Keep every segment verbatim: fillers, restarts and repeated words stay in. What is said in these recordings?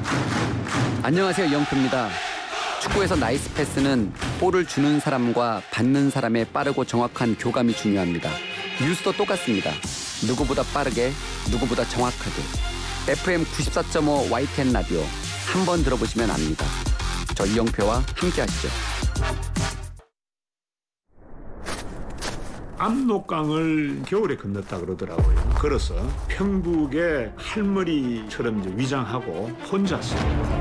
안녕하세요, 이영표입니다. 축구에서 나이스 패스는 볼을 주는 사람과 받는 사람의 빠르고 정확한 교감이 중요합니다. 뉴스도 똑같습니다. 누구보다 빠르게, 누구보다 정확하게. 에프엠 구십사 점 오 와이티엔 라디오 한번 들어보시면 압니다. 저 이영표와 함께 하시죠. 압록강을 겨울에 건넜다 그러더라고요. 걸어서 평북의 할머니처럼 이제 위장하고 혼자서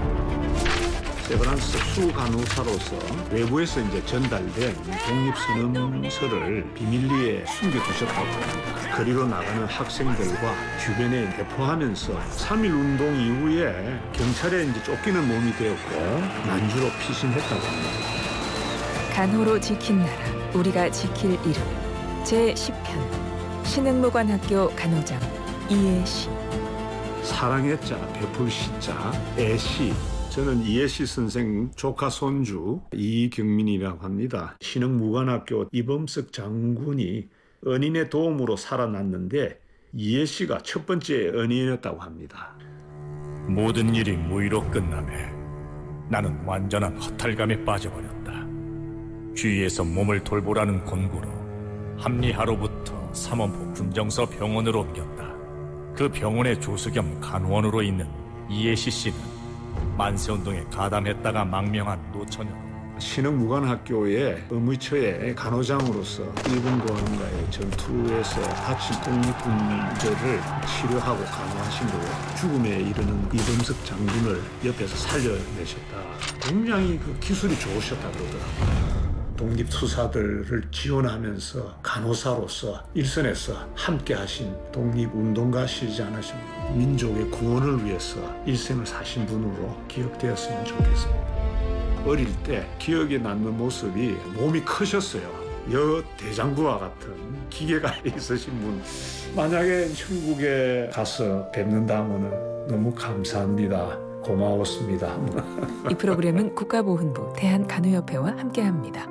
세브란스 수간호사로서 외부에서 이제 전달된 독립선언서를 비밀리에 숨겨두셨다고 합니다. 거리로 나가는 학생들과 주변에 배포하면서 삼일 운동 이후에 경찰에 이제 쫓기는 몸이 되었고 난주로 피신했다고 합니다. 간호로 지킨 나라, 우리가 지킬 이름. 제십 편 신흥무관학교 간호장 이예시. 사랑의 자, 베풀 시자, 애시. 저는 이예시 선생 조카 손주 이경민이라고 합니다. 신흥무관학교 이범석 장군이 은인의 도움으로 살아났는데 이예시가 첫 번째 은인이었다고 합니다. 모든 일이 무의로 끝나매 나는 완전한 허탈감에 빠져버렸다. 주위에서 몸을 돌보라는 권고로 합리하로부터 삼원포 군정서 병원으로 옮겼다. 그 병원의 조수 겸 간호원으로 있는 이예시 씨는 만세운동에 가담했다가 망명한 노처녀로 신흥무관학교의 의무처의 간호장으로서 일본과의 전투에서 다친 독립군들을 치료하고 간호하신 거고 죽음에 이르는 이범석 장군을 옆에서 살려내셨다. 굉장히 그 기술이 좋으셨다 그러더라고요. 독립투사들을 지원하면서 간호사로서 일선에서 함께하신 독립운동가시지 않으십니까? 민족의 구원을 위해서 일생을 사신 분으로 기억되었으면 좋겠습니다. 어릴 때 기억에 남는 모습이 몸이 크셨어요. 여대장부와 같은 기계가 있으신 분. 만약에 천국에 가서 뵙는다면 너무 감사합니다. 고마웠습니다. 이 프로그램은 국가보훈부 대한간호협회와 함께합니다.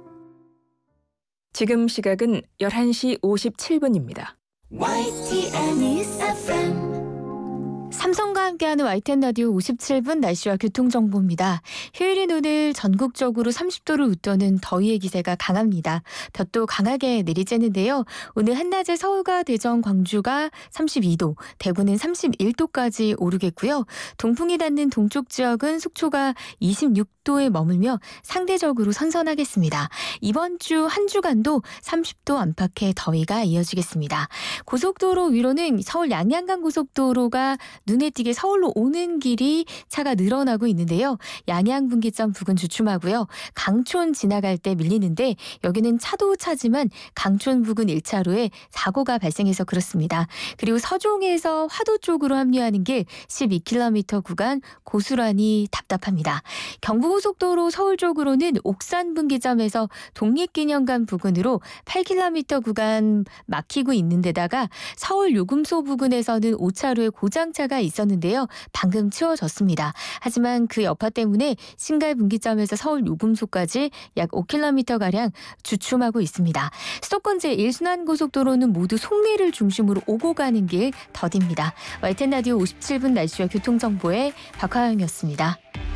지금 시각은 열한 시 오십칠 분입니다. 와이티엔 News 에프엠 삼성과 함께하는 와이티엔 라디오 오십칠 분 날씨와 교통정보입니다. 휴일인 오늘 전국적으로 삼십 도를 웃도는 더위의 기세가 강합니다. 볕도 강하게 내리쬐는데요. 오늘 한낮에 서울과 대전, 광주가 삼십이 도, 대구는 삼십일 도까지 오르겠고요. 동풍이 닿는 동쪽 지역은 속초가 이십육 도에 머물며 상대적으로 선선하겠습니다. 이번 주 한 주간도 삼십 도 안팎의 더위가 이어지겠습니다. 고속도로 위로는 서울 양양간 고속도로가 눈에 띄게 서울로 오는 길이 차가 늘어나고 있는데요. 양양분기점 부근 주춤하고요. 강촌 지나갈 때 밀리는데 여기는 차도 차지만 강촌 부근 일 차로에 사고가 발생해서 그렇습니다. 그리고 서종에서 화도 쪽으로 합류하는 길 십이 킬로미터 구간 고스란히 답답합니다. 경부고속도로 서울 쪽으로는 옥산 분기점에서 독립기념관 부근으로 팔 킬로미터 구간 막히고 있는 데다가 서울 요금소 부근에서는 오 차로에 고장차가 있었는데요. 방금 치워졌습니다. 하지만 그 여파 때문에 신갈 분기점에서 서울 요금소까지 약 오 킬로미터가량 주춤하고 있습니다. 수도권 제일 순환고속도로는 모두 송내를 중심으로 오고 가는 길 더딥니다. 와이티엔 라디오 오십칠 분 날씨와 교통정보의 박화영이었습니다.